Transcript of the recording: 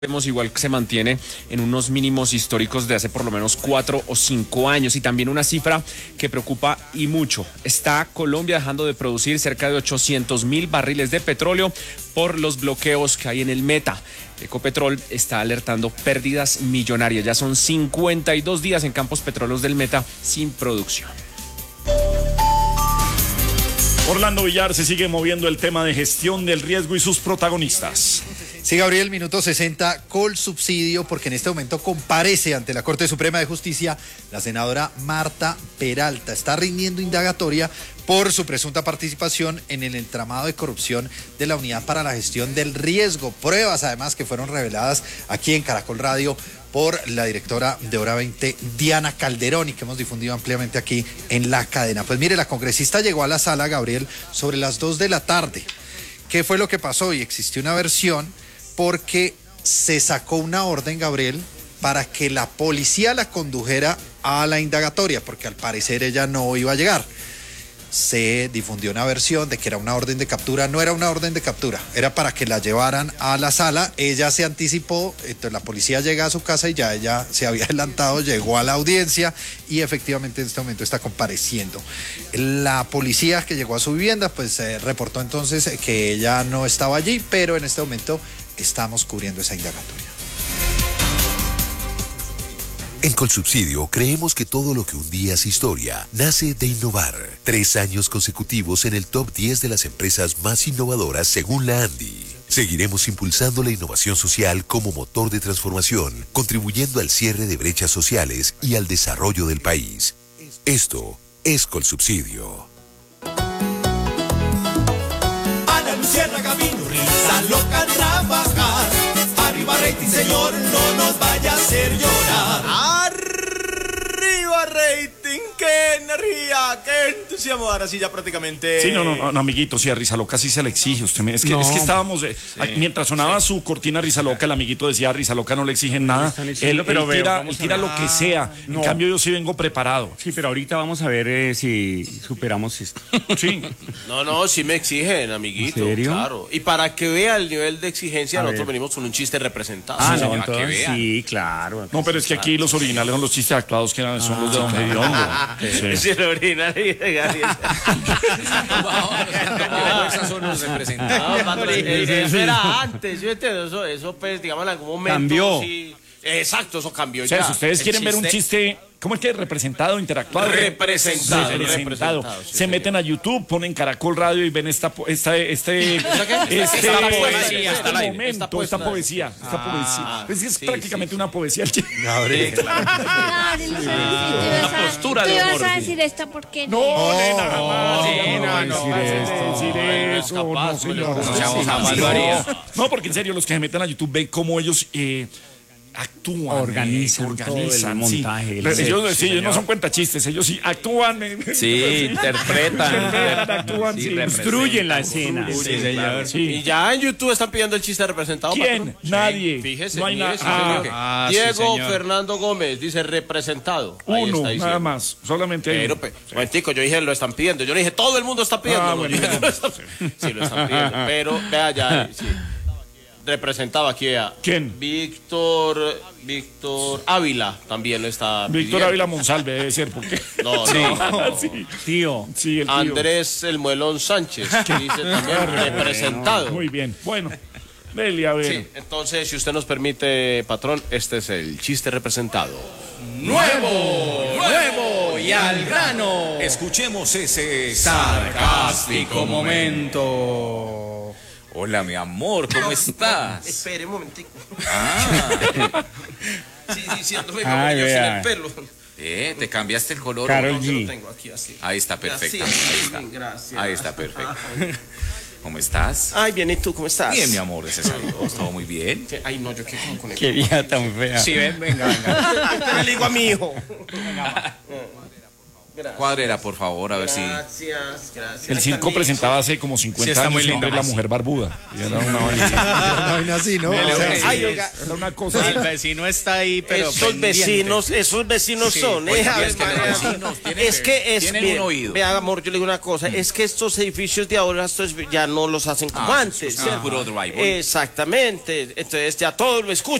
Vemos igual que se mantiene en unos mínimos históricos de hace por lo menos 4 o 5 años, y también una cifra que preocupa y mucho. Está Colombia dejando de producir cerca de 800.000 barriles de petróleo por los bloqueos que hay en el Meta. Ecopetrol está alertando pérdidas millonarias. Ya son 52 días en Campos Petróleos del Meta sin producción. Orlando Villar, se sigue moviendo el tema de gestión del riesgo y sus protagonistas. Sí, Gabriel, minuto 60, Colsubsidio, porque en este momento comparece ante la Corte Suprema de Justicia la senadora Marta Peralta. Está rindiendo indagatoria por su presunta participación en el entramado de corrupción de la Unidad para la Gestión del Riesgo. Pruebas, además, que fueron reveladas aquí en Caracol Radio por la directora de Hora 20, Diana Calderón, y que hemos difundido ampliamente aquí en la cadena. Pues mire, la congresista llegó a la sala, Gabriel, sobre las 2 de la tarde. ¿Qué fue lo que pasó? Y existió una versión porque se sacó una orden, Gabriel, para que la policía la condujera a la indagatoria, porque al parecer ella no iba a llegar. Se difundió una versión de que era una orden de captura. No era una orden de captura, era para que la llevaran a la sala. Ella se anticipó, entonces la policía llega a su casa y ya ella se había adelantado, llegó a la audiencia y efectivamente en este momento está compareciendo. La policía que llegó a su vivienda pues reportó entonces que ella no estaba allí, pero en este momento estamos cubriendo esa indagatoria. En Colsubsidio creemos que todo lo que un día es historia nace de innovar. 3 años consecutivos en el top 10 de las empresas más innovadoras según la ANDI. Seguiremos impulsando la innovación social como motor de transformación, contribuyendo al cierre de brechas sociales y al desarrollo del país. Esto es Colsubsidio. Ana Luciérnaga vino, risa loca trabajar. Arriba rating, señor, no nos vaya a hacer llorar. Arriba rating, qué energía, qué entusiasmo. Ahora sí ya prácticamente. Sí, no, amiguito, sí, a Risa Loca sí se le exige. Es que estábamos, mientras sonaba su cortina Risa Loca, el amiguito decía, a Risa Loca no le exigen nada. Él tira lo que sea. No. En cambio, yo sí vengo preparado. Sí, pero ahorita vamos a ver si superamos esto. Sí. No, sí me exigen, amiguito. ¿En serio? Claro. Y para que vea el nivel de exigencia, nosotros venimos con un chiste representado. Sí, claro. No, pero es que aquí los originales son los chistes actuados que son los de Don Gediondo. Sí, el original y de Gabriel. Esos son los representados. Eso era antes, yo entiendo. Eso pues, digamos, en algún momento. Cambió. Sí. Exacto, eso cambió O sea, ya. si ustedes quieren ver un chiste, ¿cómo es que representado, interactuado? Representado. Se meten a YouTube, ponen Caracol Radio y ven esta poesía. Es prácticamente una poesía. Gabriel. Una postura de humor. ¿Tú ibas a decir esto porque No, porque en serio, los que se meten a YouTube ven cómo ellos actúan, organizan todo el montaje. Ellos no son cuentachistes, ellos sí actúan. Sí, interpretan. Actúan, sí, construyen la escena. Sí, señor. Sí. Y ya en YouTube están pidiendo el chiste representado. ¿Quién? Nadie. Fíjese, no hay nada. Diego Fernando Gómez dice representado. Uno, nada más. Solamente pero, momentico, yo dije lo están pidiendo. Yo no dije todo el mundo está pidiendo. Bueno, sí, lo están pidiendo. Pero vea ya. Sí. Representaba aquí a ¿quién? Víctor Ávila también lo está Víctor pidiendo. Ávila Monsalve debe ser, porque No. sí. Tío. Sí, el tío. Andrés El Muelón Sánchez, que dice también representado. Muy bien, bueno, dele a ver. Sí, entonces, si usted nos permite, patrón, este es el chiste representado. Nuevo y al grano. Escuchemos ese sarcástico momento. Hola, mi amor, ¿cómo estás? Espere un momentico. Sí, siéntome como yo sin el pelo. ¿Te cambiaste el color? Karol Yo G. lo tengo aquí así. Ahí está perfecto. Gracias. Ahí está perfecto. ¿Cómo estás? Ay, bien, ¿y tú cómo estás? Bien, mi amor, ese saludo. Todo muy bien. Ay, no, yo quiero con él. Qué vieja tan fea. Sí, venga. Le digo a mi hijo. Cuádrela, por favor, a ver si... Gracias. El circo presentaba hace como 50 años el hombre y la mujer barbuda. Y era una vaina así, ¿no? Ay, oiga, era una cosa. El vecino está ahí, pero esos vecinos son, Pues, Ave es que los María. vecinos tienen Mire, un oído. vea, amor, yo le digo una cosa, es que estos edificios de ahora ya no los hacen como antes, es ¿cierto? puro drywall. Exactamente, entonces ya todos lo escuchan.